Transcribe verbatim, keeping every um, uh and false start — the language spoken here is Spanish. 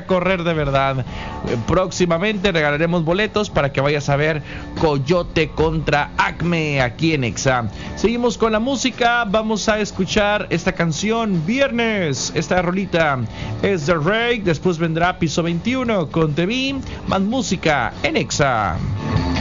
a correr de verdad. Próximamente regalaremos boletos para que vayas a ver Coyote contra Acme aquí en Exa. Seguimos con la música. Vamos a escuchar esta canción Viernes. Esta rolita es The Rake. Después vendrá Piso veintiuno con T V. Más música en Exa.